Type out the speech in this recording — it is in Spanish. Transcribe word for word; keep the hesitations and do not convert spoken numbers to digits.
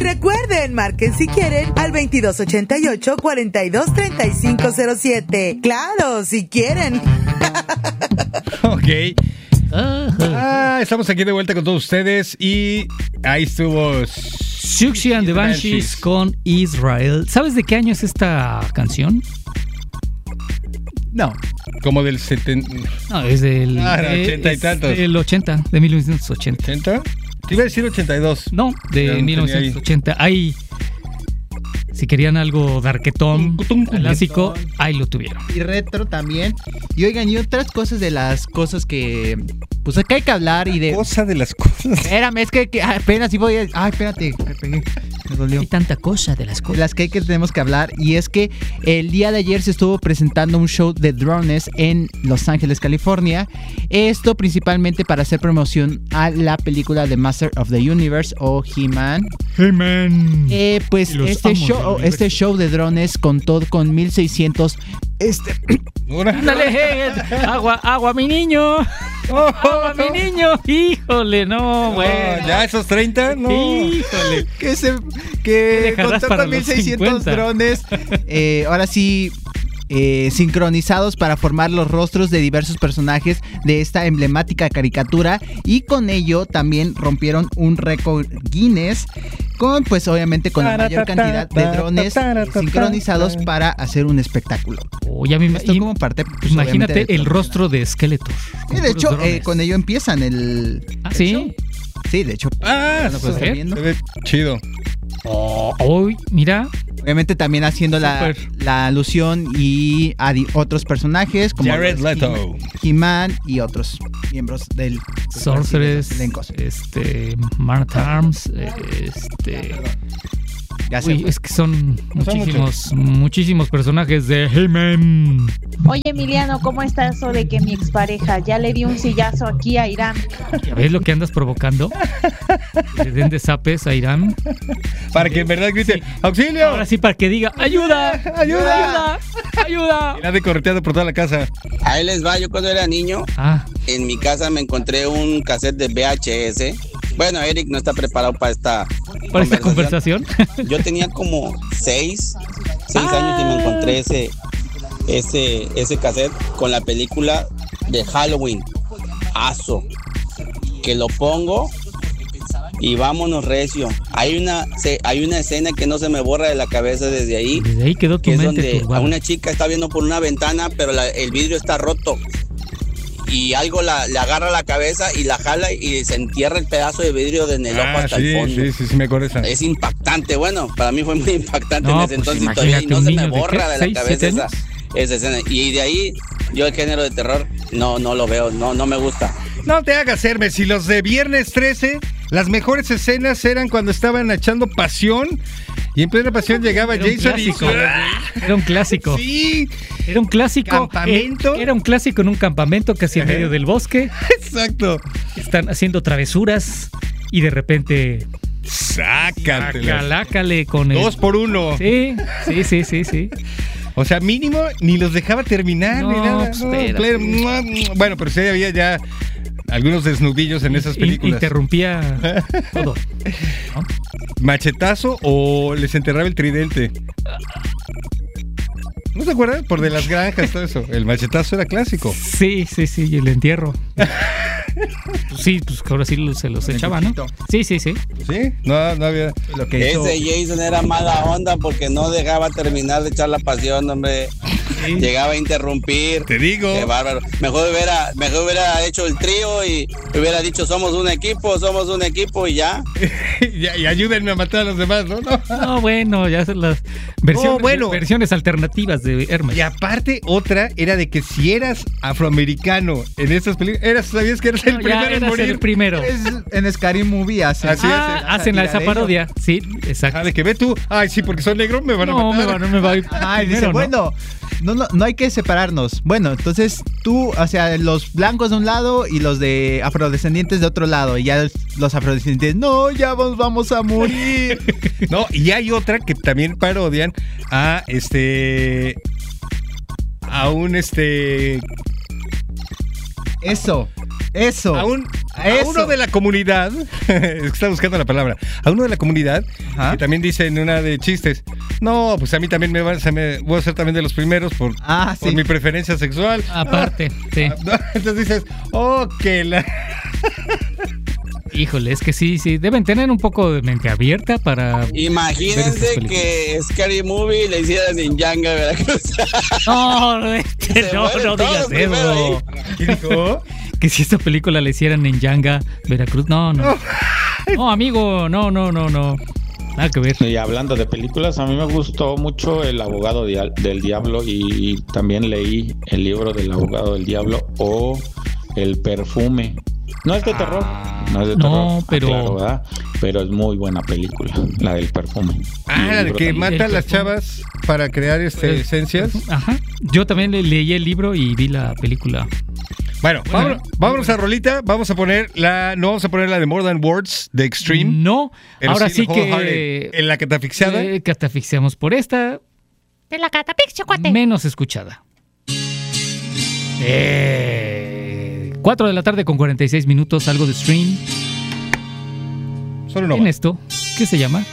recuerden, marquen si quieren al veintidós ochenta y ocho, cuarenta y dos, treinta y cinco cero siete. Claro, si quieren. Ok. Ah, estamos aquí de vuelta con todos ustedes y ahí estuvo Siouxsie and the Banshees con Israel. ¿Sabes de qué año es esta canción? No. Como del setenta. No, es del Ah, eh, ochenta y es tantos. del ochenta, de mil novecientos ochenta. ¿ochenta? Te iba a decir ochenta y dos. No, de Ya no mil novecientos ochenta. Ahí, si querían algo darketón, clásico, ahí lo tuvieron. Y retro también. Y oigan, y otras cosas de las cosas que... Pues acá hay que hablar y de... Cosa de las cosas. Espérame, es que, que apenas sí voy a... Ay, espérate, me pegué. Me dolió. Hay tanta cosa de las De cosas. las que hay que tenemos que hablar. Y es que el día de ayer se estuvo presentando un show de drones en Los Ángeles, California. Esto principalmente para hacer promoción a la película de Master of the Universe o He-Man. He-Man. Eh, pues Y los este amos show, del universo. este show de drones contó con mil seiscientos... Este... Ándale, eh, agua, agua, mi niño. Agua, mi niño. Híjole, no, bueno. Oh, ya esos treinta, no. Híjole. que se que dejarás contó para con los mil seiscientos cincuenta. drones eh, ahora sí eh, sincronizados para formar los rostros de diversos personajes de esta emblemática caricatura, y con ello también rompieron un récord Guinness con, pues obviamente con la mayor cantidad de drones eh, sincronizados para hacer un espectáculo. Oh, ya me Esto imagino. como parte, pues, Imagínate obviamente, de el rostro de Skeletor. y de hecho eh, con ello empiezan el, Ah, el ¿sí? show. Sí, de hecho. Ah, lo puedes ¿sí? estar viendo. se ve chido. Oh, oh, mira. Obviamente también haciendo la, Súper. la alusión y a di- otros personajes como Jared los Leto. He- He-Man y otros miembros del pues, Sorceress, de los elencos. este, Mark Arms, eh, este... Ya se Uy, fue. es que son No son muchísimos, muchísimos personajes de He-Man. Oye, Emiliano, ¿cómo está eso de que mi expareja ya le dio un sillazo aquí a Irán? ¿Ya ves lo que andas provocando? Que le den de zapes a Irán. Para que en verdad grite, ¡auxilio! Ahora sí, para que diga, ¡ayuda! ¡Ayuda! ¡Ayuda! ¡Ayuda! Y la de correteando por toda la casa. Ahí les va, yo cuando era niño, Ah, en mi casa me encontré un cassette de V H S. Bueno, Eric no está preparado para esta ¿para esta conversación? Yo tenía como seis, seis años y me encontré ese, ese, ese cassette con la película de Halloween, Aso, que lo pongo y vámonos recio. Hay una, se, hay una escena que no se me borra de la cabeza desde ahí, Desde ahí quedó tu que es mente donde a turbada. una chica está viendo por una ventana, pero la- el vidrio está roto. Y algo la, le agarra la cabeza y la jala y se entierra el pedazo de vidrio desde el ojo Ah, hasta sí, el fondo. sí, sí, sí, me acuerdo esa. Es impactante, bueno, para mí fue muy impactante No, en ese pues entonces y todavía y imagínate no un se niño me de, borra ¿qué? de la ¿Seis, cabeza siete esa, años? esa escena. Y de ahí yo el género de terror no, no lo veo, no, no me gusta. No te hagas, Hermes. Si los de Viernes trece, las mejores escenas eran cuando estaban echando pasión y en plena pasión llegaba Era un Jason y... clásico. Era un clásico. Sí, Era un clásico. ¿Campamento? eh, Era un clásico en un campamento casi en medio del bosque. exacto. Están haciendo travesuras y de repente... Sácatela. Calácale con el... Dos por uno. Sí, sí, sí, sí, sí. O sea, mínimo ni los dejaba terminar No, ni nada. pues, No, espérate. pleno, mua, mua. Bueno, pero sí había ya algunos desnudillos en esas In- películas. Interrumpía todo. ¿no? ¿Machetazo o les enterraba el tridente? ¿No se acuerdan? Por de las granjas, todo eso. El machetazo era clásico. Sí, sí, sí, y el entierro. Pues sí, pues que ahora sí lo- se los Con el echaba, ¿no? cuchillito. Sí, sí, sí. ¿Sí? No, no había. Lo que hizo, Ese Jason era mala onda porque no dejaba terminar de echar la pasión, hombre. Llegaba a interrumpir. Te digo. Qué bárbaro. Mejor hubiera, mejor hubiera hecho el trío y hubiera dicho somos un equipo, somos un equipo y ya. y, y ayúdenme a matar a los demás, ¿no? No. No, bueno, ya son las versiones, No, bueno. versiones alternativas de Hermes. Y aparte, otra era de que si eras afroamericano en estas películas, eras, sabías que eras el No, ya primero en eras morir. el primero. es, en Scary Movie hace, Así Ah, es. hacen la, esa Satira de parodia. Sí, exacto. Ah, de que ve tú. Ay, sí, porque soy negro, me van a No, me matar. va, no me va a ir Ay, dice, primero, ¿no? bueno, no, no, no hay que separarnos. Bueno, entonces tú, o sea, los blancos de un lado y los de afrodescendientes de otro lado. Y ya los afrodescendientes, no, ya vamos, vamos a morir. No, y hay otra que también parodian a este. A un este. Eso, eso. A un A uno de la comunidad, es que está buscando la palabra, a uno de la comunidad, Ajá. que también dice en una de chistes, no, pues a mí también me va, se me, voy a ser también de los primeros por, ah, por sí. mi preferencia sexual. Aparte, ah, sí. Entonces dices, oh, que la... Híjole, es que sí, sí, deben tener un poco de mente abierta para... Imagínense que Scary Movie le hicieran en Yanga, Veracruz. No, no, no, no digas eso. ¿Qué dijo? Que si esta película la hicieran en Yanga, Veracruz, no, no. No, amigo, no, no, no, no. Nada que ver. Y hablando de películas, a mí me gustó mucho El abogado del diablo y, y también leí el libro del abogado del diablo o El perfume. No es de terror, no es de terror, no, pero... claro, ¿verdad? Pero es muy buena película, la del perfume. Ah, la de que también. Mata a las chavas para crear este, el, esencias. Ajá, yo también le, leí el libro y vi la película. Bueno, vámonos, vámonos a rolita, vamos a poner la, no vamos a poner la de More Than Words de Extreme. No, ahora sí que... En la catafixiada. Eh, catafixiamos por esta. De la catafixia, cuate. Menos escuchada. Eh... cuatro de la tarde con cuarenta y seis minutos, algo de stream. Solo no. En esto, ¿qué se llama?